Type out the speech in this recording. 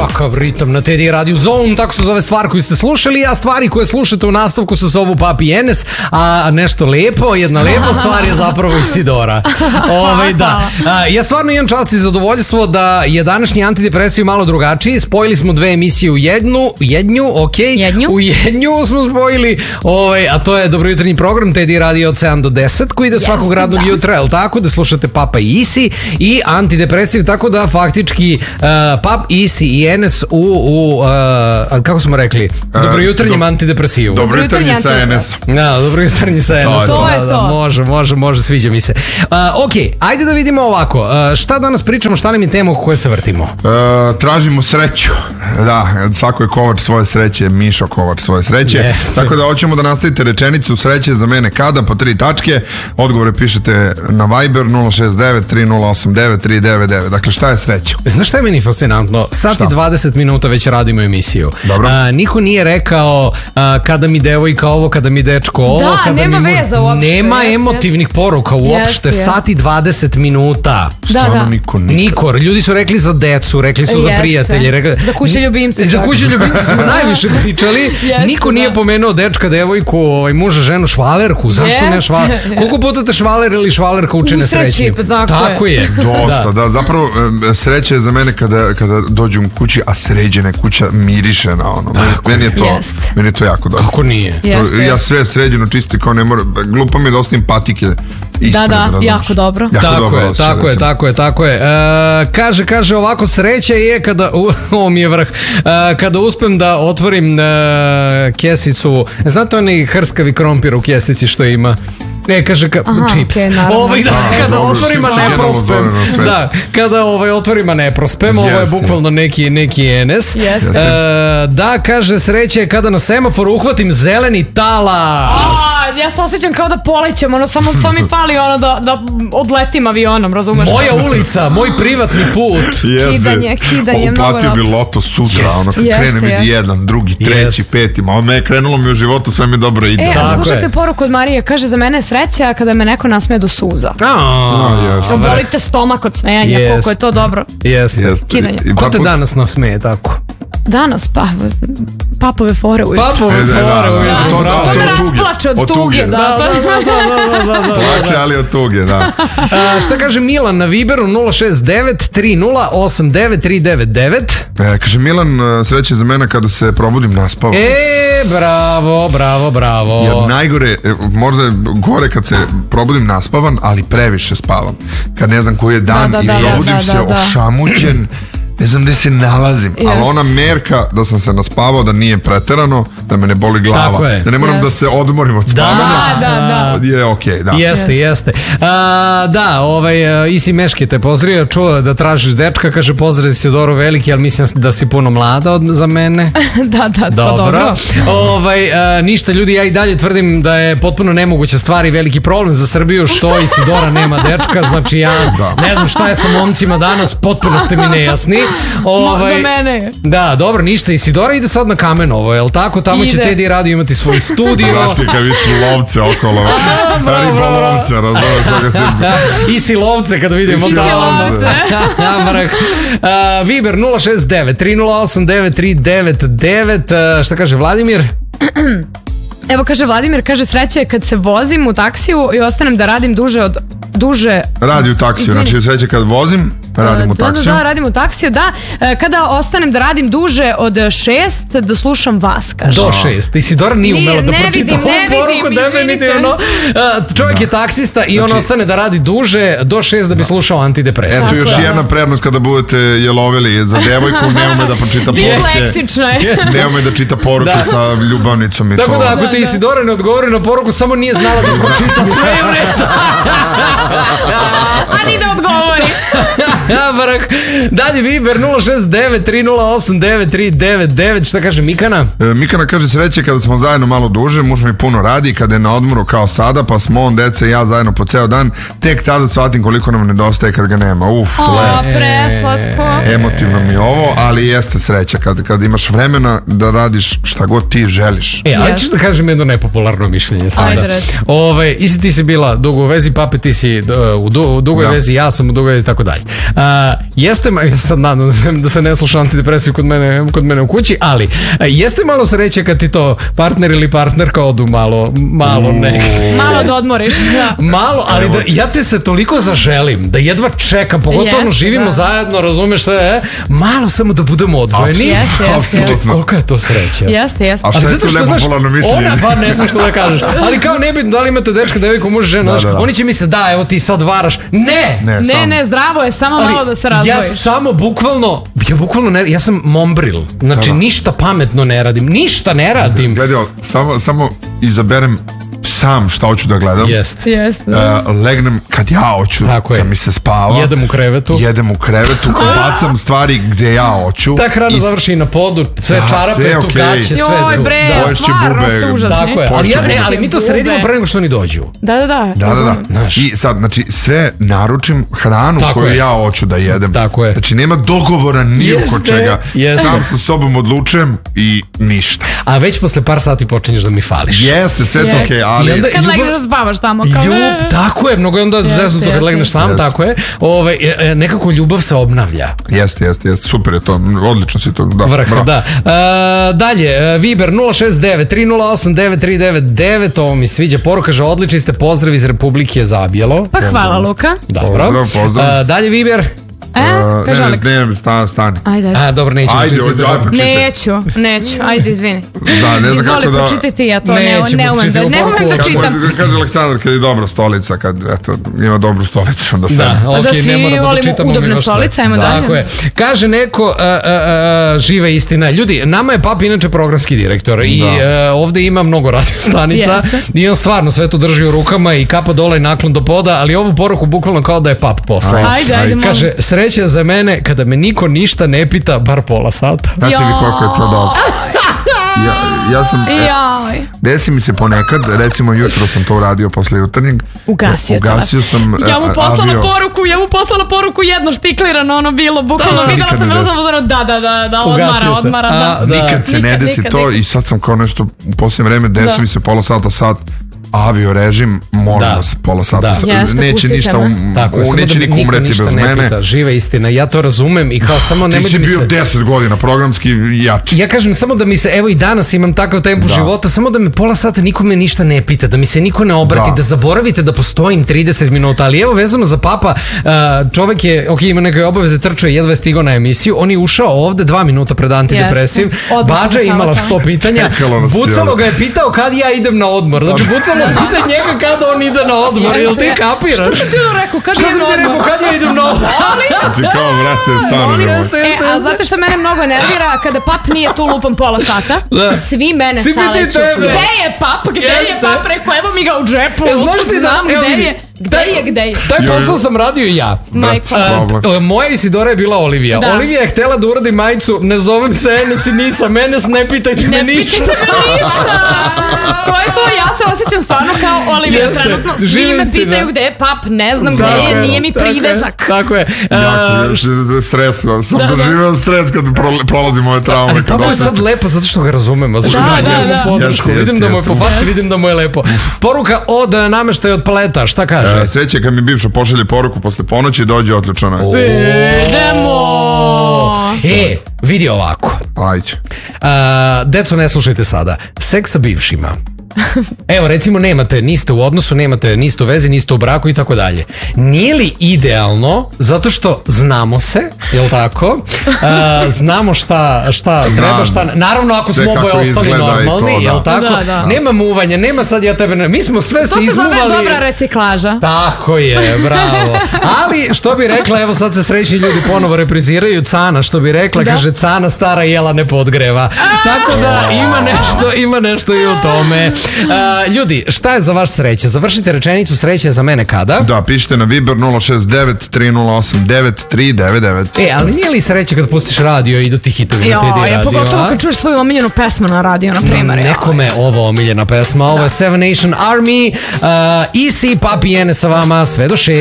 Kakav ritam na Teddy Radio Zone, tako se zove stvar koju ste slušali, a stvari koje slušate u nastavku se zovu Papi i Enes, a nešto lepo, jedna lepa stvar je zapravo Isidora. Da. Ja stvarno imam čast i zadovoljstvo da je današnji antidepresiv malo drugačiji. Spojili smo dve emisije u jednu, u jednju smo spojili, a to je dobrojutarnji program Teddy Radio od 7 do 10 koji ide svakog radnog jutra, jel tako, da slušate Papa i Isi i antidepresiv, tako da faktički Pap, Isi i Enes kako smo rekli, dobrojutarnjem antidepresivu. Dobrojutarnji sa Enesom. Da, dobrojutarnji sa Enesom. To je to. Može, sviđa mi se. Ok, ajde da vidimo ovako, šta danas pričamo, šta nam je tema oko koje se vrtimo? Tražimo sreću. Da, svako je kovač svoje sreće, Mišo kovač svoje sreće. Tako da hoćemo da nastavite rečenicu sreće za mene kada, po 3 tačke. Odgovore pišete na Viber 069 3089 399. Dakle, šta je sreća? Znaš šta je meni fascinantno? Sat i 20 minuta već radimo emisiju. Niko nije rekao kada mi devojka ovo, kada mi dečko ovo. Da, kada nema veza uopšte. Nema emotivnih poruka uopšte. Sat i 20 minuta. Stvarno niko. Ljudi su rekli za decu, rekli su za prijatelje. Za kuće ljubimce. Za kuće ljubimce smo najviše pričali. Niko nije pomenuo dečka, devojku, muža, ženu, švalerku. Zašto ne švaler? Koliko puta te švaler ili švalerka uče nesreći? Tako je. Dosta, da. Zapravo sreća je za mene kada dođem u kući, a sređena kuća miriše na ono. Meni je to jako dobro. Kako nije? Ja sve sređeno, čisto kao ne mora. Glupo mi je da ostavim patike. Da, jako dobro. Tako je. Kaže ovako, sreća je kada, ovo mi je vrh, kada uspem da otvorim kesicu, znate onaj hrskavi krompir u kesici što ima? Kaže čips. Kada otvorima ne prospem. Da, kada otvorima ne prospem, ovo je bukvalno neki Enes. Da, kaže sreća je kada na semaforu uhvatim zeleni talas. Ja se osjećam kao da polećem, samo mi fali da odletim avionom, razumeš? Moja ulica, moj privatni put. Kidanje. Uplatio bi loto sutra, krene vidi jedan, drugi, treći, peti. Krenulo mi u životu, sve mi dobro ide. Slušajte poruku od Marije, kaže za mene sreća kada me neko nasmeje do suza. Bolite stomak od smejanja, koliko je to dobro. Kidanje. Ko te danas nasmeje tako? Danas, papove fore ujutro. To me rasplače od tuge. Plače, ali od tuge, da. Šta kaže Milan na Viberu 069 3089 399? Kaže Milan, sreće za mene kada se probudim naspavan. Bravo. Jer najgore, možda je gore kad se probudim naspavan, ali previše spavam. Kad ne znam koji je dan i probudim se ošamućen, ne znam gde se nalazim, ali ona merka da sam se naspavao, da nije preterano, da me ne boli glava, da ne moram da se odmorim od spavanja, je okej, da. Jeste. Isi Meške te pozdravio, čuo da tražiš dečka, kaže pozdrav si Odoro veliki, ali mislim da si puno mlada za mene. Da, dobro. Ništa ljudi, ja i dalje tvrdim da je potpuno nemoguća stvar i veliki problem za Srbiju što Isidora nema dečka, znači ja ne znam šta je sa momcima danas, potpuno ste mi nejasni. Do mene. Da, dobro, ništa. Isidora ide sad na Kamenovo, jel tako? Tamo će Teddy Radio imati svoj studio. Vrati kad vidiš lovce okolo. Ribolovce, razumeš? Isi lovce kad vidimo tamo. Viber 069 3089 399. Šta kaže Vladimir? Evo kaže Vladimir, kaže sreća je kad se vozim u taksiju i ostanem da radim duže... Radi u taksiju, znači sreća kad vozim, radim u taksiju. Da, radim u taksiju, da. Kada ostanem da radim duže od 6, da slušam vas, kaže. Do 6. Isidora nije umela da pročita ovu poruku, definitivno. Čovjek je taksista i on ostane da radi duže do 6 da bi slušao antidepresiv. Eto još jedna prednost kada budete jelovili za devojku, ne ume da pročita poruke. Disleksična je. Ne ume da čita poruke sa ljubavnicom i to. Tako da ako ti Isidora ne odgovori na poruku, samo nije znala da pročita sve u redu. Ali da odgovori. Dalje Viber 069 3089 399. Šta kaže Mikana? Mikana kaže sreće kada smo zajedno malo duže, muž mi puno radi, kada je na odmoru kao sada, pa smo on, deca i ja zajedno po ceo dan, tek tada shvatim koliko nam nedostaje kad ga nema. Preslatko. Emotivno mi je ovo, ali jeste sreća kada imaš vremena da radiš šta god ti želiš. Ali ćeš da kažem jedno nepopularno mišljenje sada. Isti ti si bila dugo u vezi, Pape ti si u dugoj vezi, ja sam u dugoj vezi, tako dalje. Jeste, ja sad nadam da se ne sluša antidepresiv kod mene u kući, ali jeste malo sreće kad ti to partner ili partnerka odu malo ne. Malo da odmoriš. Malo, ali ja te se toliko zaželim da jedva čekam, pogotovo živimo zajedno, razumeš sve, malo samo da budemo odvojeni. Jeste. Koliko je to sreća. Jeste. A šta je tu lepo mišljenje? Pa ne znam što da kažeš. Ali kao nebitno da li imate dečka, devojku, muž, ženu, oni će mi se evo ti sad varaš. Ne, zdravo je, samo malo da se razdvojiš. Ja samo bukvalno ja sam mombril. Znači ništa pametno ne radim. Ništa ne radim. Gledaj, samo izaberem sam šta hoću da gledam. Legnem kad ja hoću, kad mi se spava. Jedem u krevetu, bacam stvari gde ja hoću. Ta hrana završi na podu, sve čarape, tu gaće, sve tu. Joj bre, stvarno ste užasni. Tako je, ali mi to sredimo pre nego što oni dođu. Da. I sad, znači, sve naručim hranu koju ja hoću da jedem. Tako je. Znači, nema dogovora ni oko čega. Sam sa sobom odlučujem i ništa. A već posle par sati počinješ da mi fališ. Jeste, sve to okej, ali... Kad legneš da spavaš tamo kao tako je, mnogo je onda zeznuto kad legneš sam, tako je. Nekako ljubav se obnavlja. Jeste, super je to, odlično si to. Vrh, da. Dalje, Viber 069-308-9399, ovo mi sviđa, poruka, že odlični ste, pozdrav iz Republike Zabjelo. Pa hvala, Luka. Dobro. Dalje, Viber. Ne, stani. Ajde. Dobro, neću. Ajde, neću, ajde, izvini. Da, ne znam kako da... Izvoli, počitaj ti, ja to ne umem da čitam. Kaže Aleksandar, kad je dobra stolica, kad ima dobru stolicu, onda se... Da svi volimo udobne stolice, ajmo dalje. Tako je. Kaže neko, živa istina. Ljudi, nama je pap inače programski direktor i ovde ima mnogo radio stanica i on stvarno sve to drži u rukama i kapa dole i naklon do poda, ali ovu poruku bukvalno kao da je pap poslao. Ajde, kaže, sreća za mene kada me niko ništa ne pita bar pola sata. Znate vi koliko je to dobro. Ja sam... Desi mi se ponekad, recimo jutro sam to uradio posle jutarnjeg. Ugasio sam Ja mu poslala poruku jedno štiklirano, ono bilo, bukvalno videla sam da, odmara. Nikad se ne desi to i sad sam kao nešto u posljednje vreme, desi mi se pola sat avio režim, molim vas, pola sata. Neće ništa, neće niko umreti bez mene. Živa istina, ja to razumem i kao samo nemoj da mi se... Ti si bio 10 godina programski jači. Ja kažem samo da mi se, evo i danas imam takav tempo života, samo da me pola sata niko me ništa ne pita, da mi se niko ne obrati, da zaboravite da postojim 30 minuta, ali evo vezano za papa, čovek je, ima neke obaveze, trčao je, jedva je stigao na emisiju, on je ušao ovde 2 minuta pred antidepresiv, Bađa je imala 100 pitanja, Bucalo ga je pitao kad ja idem na odmor, znači Bucalo pita njega kada on ide na odmor, jel ti kapiraš? Što sam ti rekao, kad ja na odmor? Kad ja idem na odmor? Ti kao, vrate, stano nemoj. A znate što mene mnogo nervira? Kada pap nije tu lupam pola sata, svi mene saleću. Gde je pap? Rekao, evo mi ga u džepu. Znam gde je. Taj posao sam radio i ja. Moja Isidora je bila Olivija. Olivija je htjela da uradi majicu, ne zovem se Enes i nisam Enes, ne pitajte me ništa. To je to, ja se osjećam stvarno kao Olivija trenutno. Svi me pitaju gde je pap, ne znam gde je, nije mi privezak. Tako je. Stres, sam doživio stres kad prolazim ove traume. To je sad lepo zato što ga razumemo. Vidim da mu je po faci, vidim da mu je lepo. Poruka od nameštaja od paleta, šta kaže? Sreće kad mi bivša pošalje poruku posle ponoći dođe otključana. Idemo! Vidi ovako. Ajde. Deco, ne slušajte sada. Seks sa bivšima. Evo, recimo, niste u odnosu, niste u vezi, niste u braku i tako dalje. Nije li idealno, zato što znamo se, jel tako? Znamo šta treba, šta... Naravno, ako smo oboje ostali normalni, jel tako? Nema muvanja, nema sad ja tebe... Mi smo sve se izmuvali... To se zove dobra reciklaža. Tako je, bravo. Ali, što bi rekla, evo sad se srećni ljudi ponovo repriziraju, Cana, što bi rekla, kaže, Cana stara jela ne podgreva. Tako da, ima nešto i u tome. Ljudi, šta je za vaš sreće? Završite rečenicu, sreće je za mene kada? Da, pišite na Viber 069-308-9399. Ali nije li sreće kad pustiš radio i idu ti hitovi na TD radio? Pogotovo kad čuješ svoju omiljenu pesmu na radio, na primjer. Nekome ovo omiljena pesma, ovo je Seven Nation Army, EC, Papi Ene sa vama, sve do 6.